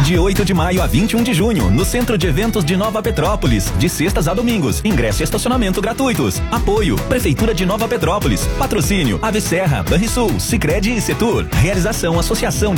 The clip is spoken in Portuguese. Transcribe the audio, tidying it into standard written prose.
De 8 de maio a 21 de junho, no Centro de Eventos de Nova Petrópolis, de sextas a domingos. Ingresso e estacionamento gratuitos. Apoio: Prefeitura de Nova Petrópolis. Patrocínio: Ave Serra, Banrisul, Sicredi e Setur. Realização: Associação